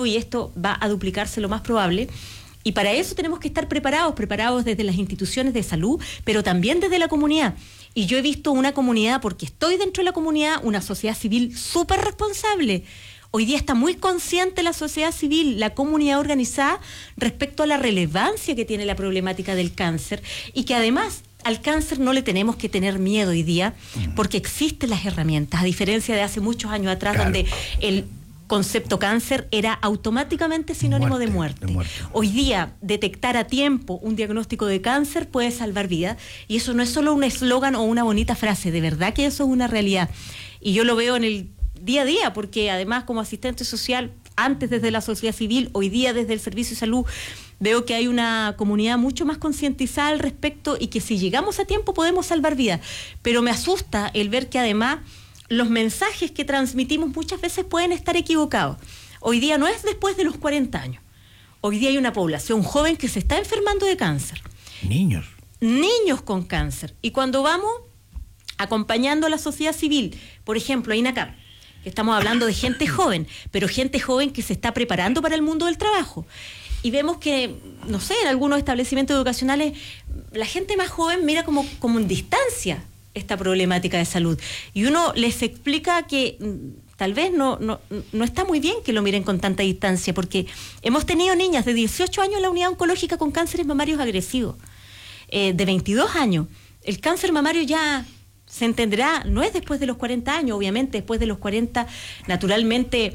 y esto va a duplicarse lo más probable. Y para eso tenemos que estar preparados desde las instituciones de salud, pero también desde la comunidad. Y yo he visto una comunidad, porque estoy dentro de la comunidad, una sociedad civil súper responsable. Hoy día está muy consciente la sociedad civil, la comunidad organizada, respecto a la relevancia que tiene la problemática del cáncer, y que además al cáncer no le tenemos que tener miedo hoy día, porque existen las herramientas, a diferencia de hace muchos años atrás, claro, donde el concepto cáncer era automáticamente sinónimo de muerte. Hoy día, detectar a tiempo un diagnóstico de cáncer puede salvar vidas, y eso no es solo un eslogan o una bonita frase, de verdad que eso es una realidad. Y yo lo veo en el día a día, porque además como asistente social, antes desde la sociedad civil, hoy día desde el Servicio de Salud, veo que hay una comunidad mucho más concientizada al respecto, y que si llegamos a tiempo podemos salvar vidas. Pero me asusta el ver que además los mensajes que transmitimos muchas veces pueden estar equivocados. Hoy día no es después de los 40 años. Hoy día hay una población joven que se está enfermando de cáncer. Niños con cáncer. Y cuando vamos acompañando a la sociedad civil, por ejemplo, a INACAP, que estamos hablando de gente joven, pero gente joven que se está preparando para el mundo del trabajo. Y vemos que, no sé, en algunos establecimientos educacionales, la gente más joven mira como en distancia esta problemática de salud. Y uno les explica que tal vez no está muy bien que lo miren con tanta distancia, porque hemos tenido niñas de 18 años en la unidad oncológica con cánceres mamarios agresivos, de 22 años. El cáncer mamario ya se entenderá, no es después de los 40 años, obviamente después de los 40, naturalmente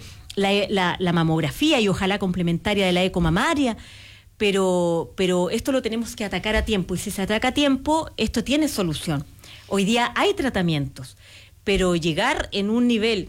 la mamografía, y ojalá complementaria de la ecomamaria, pero esto lo tenemos que atacar a tiempo, y si se ataca a tiempo, esto tiene solución. Hoy día hay tratamientos, pero llegar en un nivel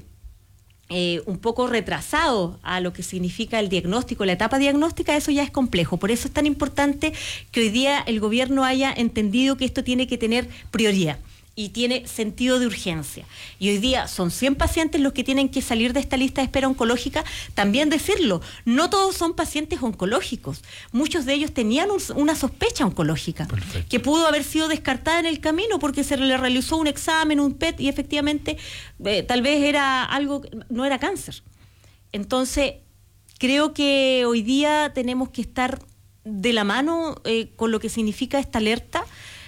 un poco retrasado a lo que significa el diagnóstico, la etapa diagnóstica, eso ya es complejo. Por eso es tan importante que hoy día el gobierno haya entendido que esto tiene que tener prioridad y tiene sentido de urgencia. Y hoy día son 100 pacientes los que tienen que salir de esta lista de espera oncológica. También decirlo, no todos son pacientes oncológicos. Muchos de ellos tenían una sospecha oncológica. Perfecto. Que pudo haber sido descartada en el camino porque se le realizó un examen, un PET, y efectivamente tal vez era algo, no era cáncer. Entonces, creo que hoy día tenemos que estar de la mano con lo que significa esta alerta,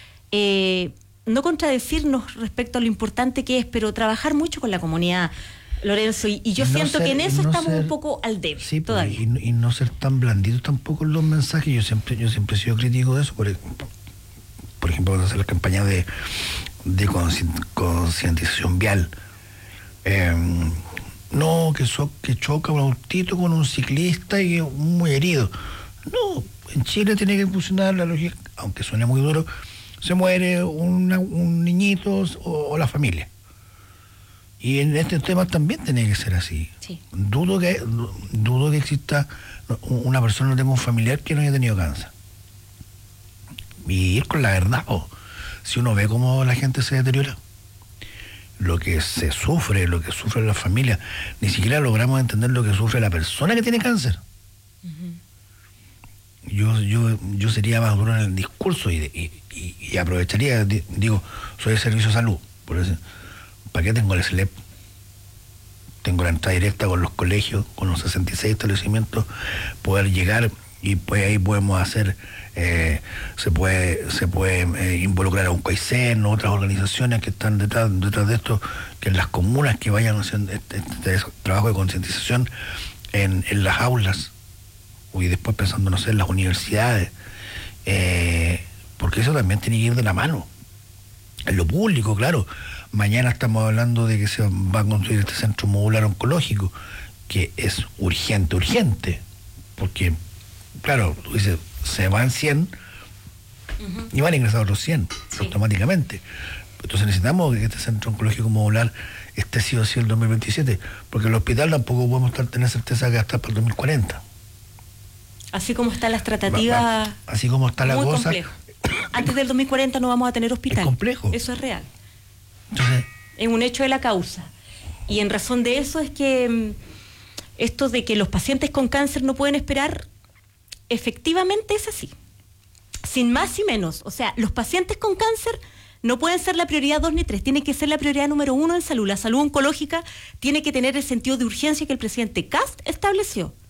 no contradecirnos respecto a lo importante que es, pero trabajar mucho con la comunidad, Lorenzo, y yo siento que en eso estamos un poco al debe, sí, todavía. Y no ser tan blanditos tampoco en los mensajes. Yo siempre he sido crítico de eso. Por ejemplo, cuando hacer la campaña de concientización vial. No, que choca un autito con un ciclista y muy herido. No, en Chile tiene que funcionar la lógica, aunque suene muy duro. Se muere un niñito o la familia. Y en este tema también tiene que ser así. Sí. Dudo que exista una persona, no tenga un familiar que no haya tenido cáncer. Y ir con la verdad. Si uno ve cómo la gente se deteriora, lo que sufre la familia, ni siquiera logramos entender lo que sufre la persona que tiene cáncer. Uh-huh. Yo sería más duro en el discurso y aprovecharía, digo, soy de servicio de salud, por eso, ¿para qué tengo el SLEP? Tengo la entrada directa con los colegios, con los 66 establecimientos, poder llegar, y pues ahí podemos hacer, se puede involucrar a un COICEN, otras organizaciones que están detrás de esto, que en las comunas que vayan haciendo este trabajo de concientización en las aulas, y después pensando, no sé, en las universidades, porque eso también tiene que ir de la mano. En lo público, claro. Mañana estamos hablando de que se va a construir este centro modular oncológico, que es urgente, porque, claro, tú dices, se van 100 uh-huh. y van a ingresar otros 100 sí. automáticamente. Entonces necesitamos que este centro oncológico modular esté sí o sí el 2027, porque el hospital tampoco podemos tener certeza que hasta para el 2040. Así como está las tratativas, así como está la cosa, complejo. Antes del 2040 no vamos a tener hospital. Es complejo. Eso es real. Entonces, es un hecho de la causa. Y en razón de eso es que esto de que los pacientes con cáncer no pueden esperar, efectivamente es así. Sin más y menos. O sea, los pacientes con cáncer no pueden ser la prioridad 2 ni 3, tiene que ser la prioridad número 1 en salud. La salud oncológica tiene que tener el sentido de urgencia que el presidente Kast estableció.